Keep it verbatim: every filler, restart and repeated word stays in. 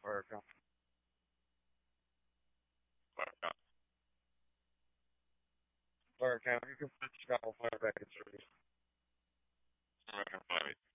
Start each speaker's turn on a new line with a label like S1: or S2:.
S1: fire account.
S2: Fire.
S1: Fire account. You can put Chicago Fire back in service.
S2: I can find it.